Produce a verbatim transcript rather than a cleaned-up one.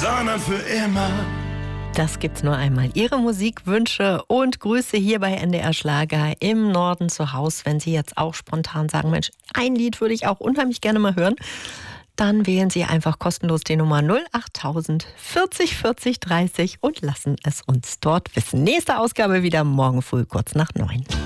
sondern für immer. Das gibt's nur einmal. Ihre Musikwünsche und Grüße hier bei N D R Schlager im Norden zu Hause. Wenn Sie jetzt auch spontan sagen, Mensch, ein Lied würde ich auch unheimlich gerne mal hören, dann wählen Sie einfach kostenlos die Nummer null achttausend vierzig vierzig dreißig und lassen es uns dort wissen. Nächste Ausgabe wieder morgen früh kurz nach neun.